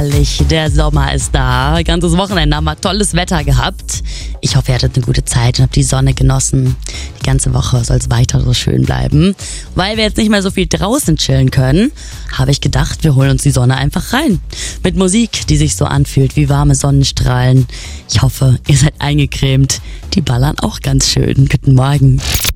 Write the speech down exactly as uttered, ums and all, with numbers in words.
Der Sommer ist da. Ganzes Wochenende haben wir tolles Wetter gehabt. Ich hoffe, ihr hattet eine gute Zeit und habt die Sonne genossen. Die ganze Woche soll es weiter so schön bleiben. Weil wir jetzt nicht mehr so viel draußen chillen können, habe ich gedacht, wir holen uns die Sonne einfach rein. Mit Musik, die sich so anfühlt wie warme Sonnenstrahlen. Ich hoffe, ihr seid eingecremt. Die ballern auch ganz schön. Guten Morgen.